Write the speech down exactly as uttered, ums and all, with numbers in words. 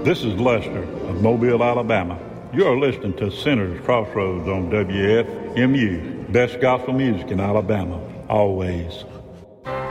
This is Lester of Mobile, Alabama. You're listening to Sinners Crossroads on W F M U. Best gospel music in Alabama, always.